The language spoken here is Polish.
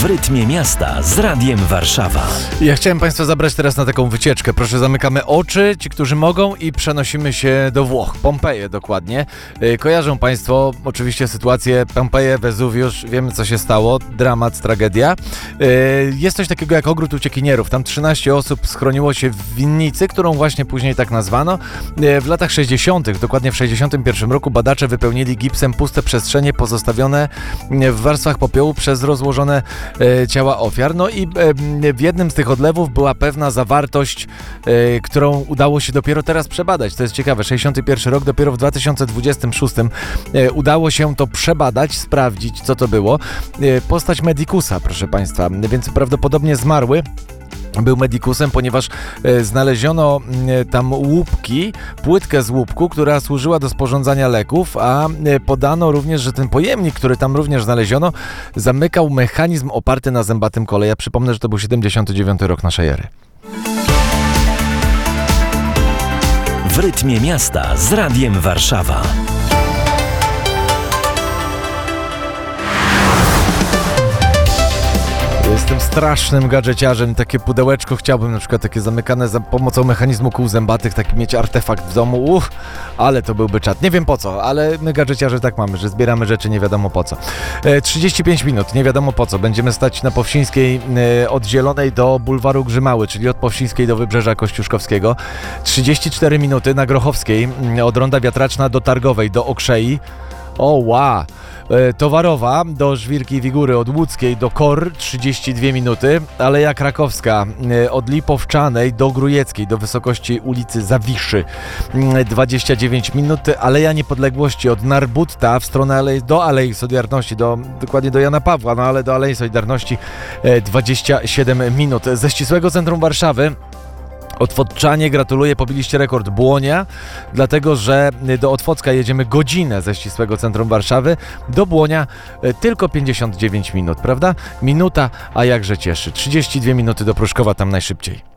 W rytmie miasta z Radiem Warszawa. Ja chciałem Państwa zabrać teraz na taką wycieczkę. Proszę, zamykamy oczy, ci, którzy mogą, i przenosimy się do Włoch. Pompeje dokładnie. Kojarzą Państwo oczywiście sytuację Pompeje, Wezuwiusz. Wiemy, co się stało. Dramat, tragedia. Jest coś takiego jak ogród uciekinierów. Tam 13 osób schroniło się w winnicy, którą właśnie później tak nazwano. W latach 60., dokładnie w 61 roku, badacze wypełnili gipsem puste przestrzenie pozostawione w warstwach popiołu przez rozłożone ciała ofiar. No i w jednym z tych odlewów była pewna zawartość, którą udało się dopiero teraz przebadać. To jest ciekawe, 61 rok, dopiero w 2026 udało się to przebadać, sprawdzić, co to było. Postać Medicusa, proszę Państwa, więc prawdopodobnie zmarły był medikusem, ponieważ znaleziono tam łupki, płytkę z łupku, która służyła do sporządzania leków, a podano również, że ten pojemnik, który tam również znaleziono, zamykał mechanizm oparty na zębatym kole. Ja przypomnę, że to był 79 rok naszej ery. W rytmie miasta z Radiem Warszawa. Jestem strasznym gadżeciarzem. Takie pudełeczko chciałbym, na przykład takie zamykane za pomocą mechanizmu kół zębatych, taki mieć artefakt w domu. Ale to byłby czad. Nie wiem po co, ale my gadżeciarze tak mamy, że zbieramy rzeczy nie wiadomo po co. 35 minut, nie wiadomo po co. Będziemy stać na Powsińskiej od Zielonej do Bulwaru Grzymały, czyli od Powsińskiej do Wybrzeża Kościuszkowskiego. 34 minuty na Grochowskiej, od Ronda Wiatraczna do Targowej, do Okrzei. Towarowa do Żwirki i Wigury, od Łódzkiej do Kor 32 minuty, Aleja Krakowska od Lipowczanej do Grujeckiej, do wysokości ulicy Zawiszy 29 minut, Aleja Niepodległości od Narbutta w stronę do Alei Solidarności, dokładnie do Jana Pawła, no ale do Alei Solidarności 27 minut. Ze ścisłego centrum Warszawy Otwocczanie, gratuluję, pobiliście rekord Błonia, dlatego że do Otwocka jedziemy godzinę ze ścisłego centrum Warszawy, do Błonia tylko 59 minut, prawda? Minuta, a jakże cieszy. 32 minuty do Pruszkowa, tam najszybciej.